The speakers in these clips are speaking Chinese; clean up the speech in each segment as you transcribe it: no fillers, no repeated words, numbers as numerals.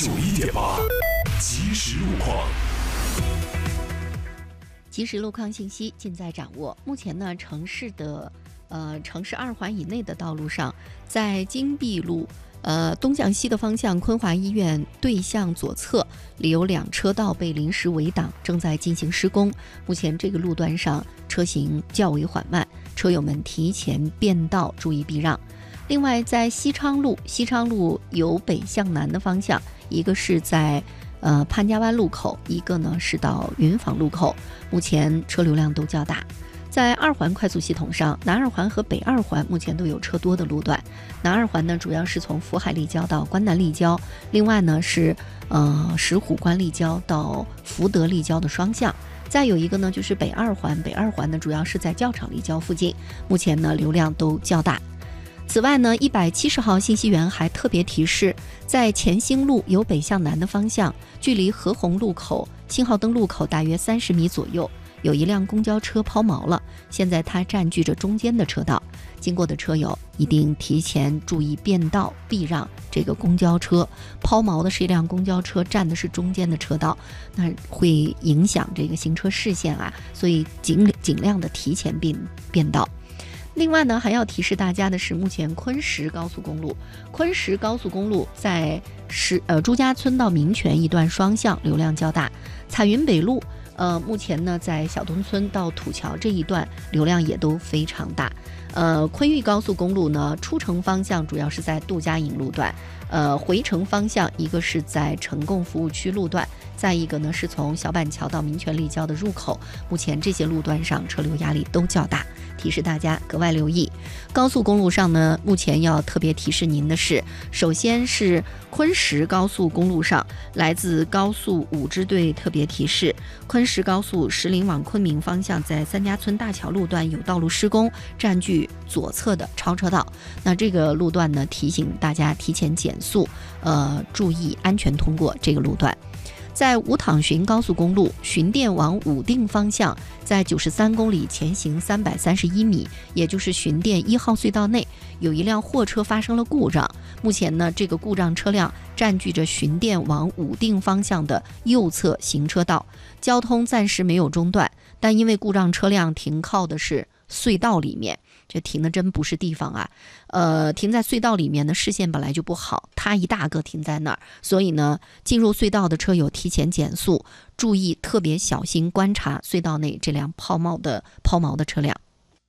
91.8即时路况。 即时路况信息尽在掌握。目前呢，城市2环以内的道路上，在金碧路东向西的方向，昆华医院对向左侧里有2车道被临时围挡，正在进行施工。目前这个路段上车行较为缓慢，车友们提前变道，注意避让。另外，在西昌路由北向南的方向，一个是在潘家湾路口，一个呢是到云坊路口，目前车流量都较大。在2环快速系统上，南2环和北2环目前都有车多的路段。南2环呢，主要是从福海立交到关南立交，另外呢是石虎关立交到福德立交的双向。再有一个呢，就是北2环呢主要是在教场立交附近，目前呢流量都较大。此外呢，170号信息员还特别提示，在前兴路由北向南的方向，距离和红路口、信号灯路口大约30米左右，有一辆公交车抛锚了，现在它占据着中间的车道，经过的车友一定提前注意变道避让这个公交车。抛锚的是一辆公交车，占的是中间的车道，那会影响这个行车视线啊，所以尽量的提前变道。另外呢，还要提示大家的是，目前昆石高速公路在朱家村到民权一段双向流量较大，彩云北路目前呢在小东村到土桥这一段流量也都非常大。昆玉高速公路呢，出城方向主要是在杜家营路段，回程方向一个是在成贡服务区路段，再一个呢是从小板桥到民权立交的入口，目前这些路段上车流压力都较大，提示大家格外留意。高速公路上呢，目前要特别提示您的是，首先是昆石高速公路上，来自高速5支队特别提示，昆石高速石林往昆明方向在三家村大桥路段有道路施工，占据左侧的超车道。那这个路段呢，提醒大家提前减速，注意安全通过这个路段。在武躺浔高速公路浔店往武定方向，在93公里前行331米，也就是浔店1号隧道内，有一辆货车发生了故障。目前呢，这个故障车辆占据着浔店往武定方向的右侧行车道，交通暂时没有中断，但因为故障车辆停靠的是隧道里面，这停的真不是地方啊！停在隧道里面的视线本来就不好，它一大个停在那儿，所以呢，进入隧道的车友提前减速，注意特别小心观察隧道内这辆抛锚的车辆。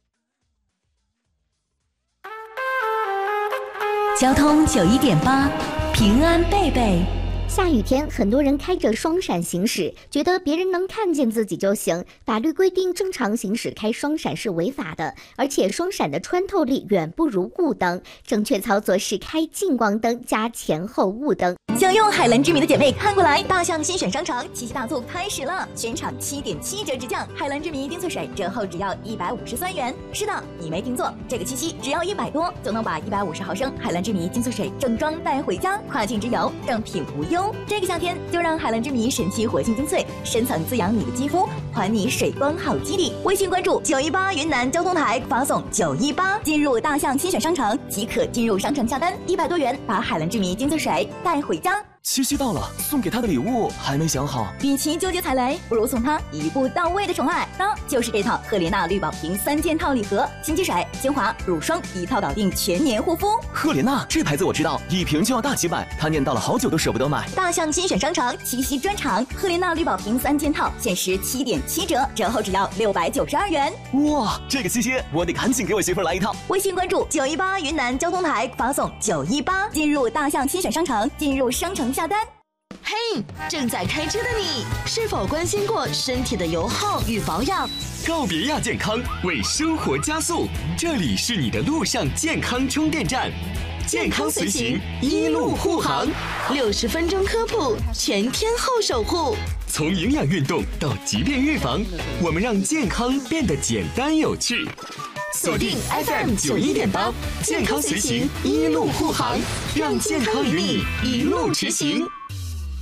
交通91.8，平安贝贝。 下雨天，很多人开着双闪行驶，觉得别人能看见自己就行。法律规定，正常行驶开双闪是违法的，而且双闪的穿透力远不如雾灯。正确操作是开近光灯加前后雾灯。 想用海蓝之谜的姐妹看过来，大象新选商场七夕大促开始了，全场7.7折直降，海蓝之谜精粹水折后只要153元。是的，你没听错，这个七夕只要100多就能把150毫升海蓝之谜精粹水正装带回家，跨境之游正品无忧。这个夏天就让海蓝之谜神奇活性精粹深层滋养你的肌肤，还你水光好肌理。微信关注918云南交通台，发送918进入大象新选商城即可进入商城下单，100多元把海蓝之谜精粹水带回家。 七夕到了，送给他的礼物还没想好。 与其纠结踩雷，不如送他一步到位的宠爱，那就是这套赫莲娜绿宝瓶3件套礼盒，新机水、精华、乳霜一套搞定全年护肤。 赫莲娜这牌子我知道，一瓶就要大几百，他念叨了好久都舍不得买。 大象新选商城七夕专场，赫莲娜绿宝瓶3件套限时7.7折，折后只要692元。 哇，这个七夕我得赶紧给我媳妇来一套。 微信关注918云南交通台，发送918进入大象新选商城，进入商城下单。 嘿，正在开车的你，是否关心过身体的油耗与保养？ 告别亚健康，为生活加速，这里是你的路上健康充电站，健康随行，一路护航 ，60分钟科普，全天候守护。 从营养运动到疾病预防，我们让健康变得简单有趣。锁定 FM 91.8，健康随行，一路护航，让健康与你一路驰行。